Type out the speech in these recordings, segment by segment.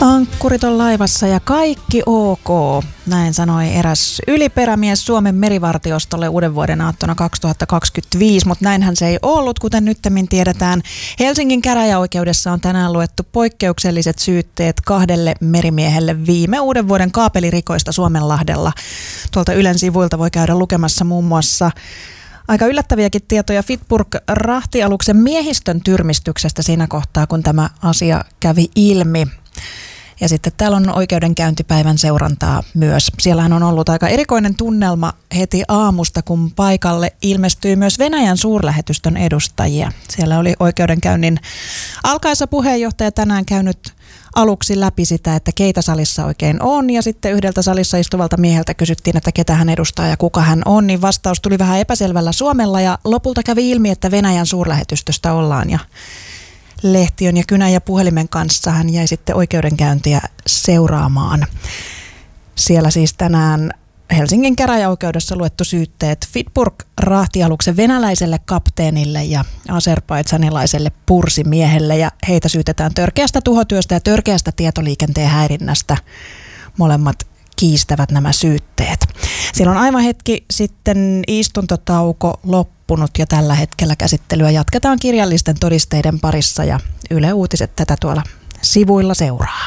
Ankkurit on laivassa ja kaikki ok, näin sanoi eräs yliperämies Suomen merivartiostolle uuden vuoden aattona 2025, mutta näinhän se ei ollut, kuten nyttemmin tiedetään. Helsingin käräjäoikeudessa on tänään luettu poikkeukselliset syytteet 2 merimiehelle viime uuden vuoden kaapelirikoista Suomenlahdella. Tuolta Ylen sivuilta voi käydä lukemassa muun muassa aika yllättäviäkin tietoja Fitburg-rahtialuksen miehistön tyrmistyksestä siinä kohtaa, kun tämä asia kävi ilmi. Ja sitten täällä on oikeudenkäyntipäivän seurantaa myös. Siellähän on ollut aika erikoinen tunnelma heti aamusta, kun paikalle ilmestyi myös Venäjän suurlähetystön edustajia. Siellä oli oikeudenkäynnin alkaessa puheenjohtaja tänään käynyt aluksi läpi sitä, että keitä salissa oikein on, ja sitten yhdeltä salissa istuvalta mieheltä kysyttiin, että ketä hän edustaa ja kuka hän on, niin vastaus tuli vähän epäselvällä suomella, ja lopulta kävi ilmi, että Venäjän suurlähetystöstä ollaan, ja lehtiön ja kynän ja puhelimen kanssa hän jäi sitten oikeudenkäyntiä seuraamaan. Siellä siis tänään Helsingin käräjäoikeudessa luettu syytteet Fitburg-rahtialuksen venäläiselle kapteenille ja azerbaidsanilaiselle pursimiehelle, ja heitä syytetään törkeästä tuhotyöstä ja törkeästä tietoliikenteen häirinnästä. Molemmat kiistävät nämä syytteet. Siellä on aivan hetki sitten istuntotauko loppunut ja tällä hetkellä käsittelyä jatketaan kirjallisten todisteiden parissa, ja Yle Uutiset tätä tuolla sivuilla seuraa.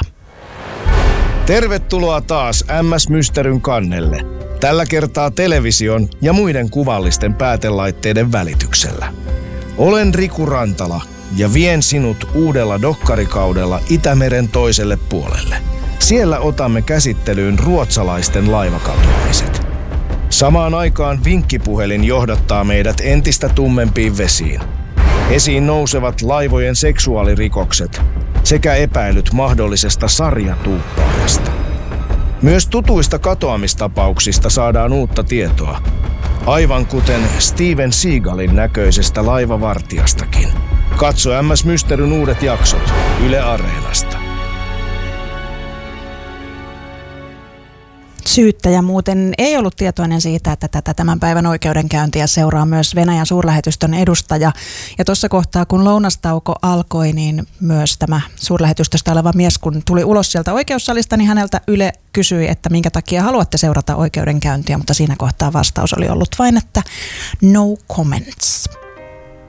Tervetuloa taas MS Mysteryn kannelle. Tällä kertaa television ja muiden kuvallisten päätelaitteiden välityksellä. Olen Riku Rantala ja vien sinut uudella dokkarikaudella Itämeren toiselle puolelle. Siellä otamme käsittelyyn ruotsalaisten laivakatoamiset. Samaan aikaan vinkkipuhelin johdattaa meidät entistä tummempiin vesiin. Esiin nousevat laivojen seksuaalirikokset sekä epäilyt mahdollisesta sarjatuuppaajasta. Myös tutuista katoamistapauksista saadaan uutta tietoa, aivan kuten Steven Seagalin näköisestä laivavartijastakin. Katso MS Mysteryn uudet jaksot Yle Areenasta. Syyttäjä muuten ei ollut tietoinen siitä, että tätä tämän päivän oikeudenkäyntiä seuraa myös Venäjän suurlähetystön edustaja. Ja tuossa kohtaa, kun lounastauko alkoi, niin myös tämä suurlähetystöstä oleva mies, kun tuli ulos sieltä oikeussalista, niin häneltä Yle kysyi, että minkä takia haluatte seurata oikeudenkäyntiä, mutta siinä kohtaa vastaus oli ollut vain, että no comments.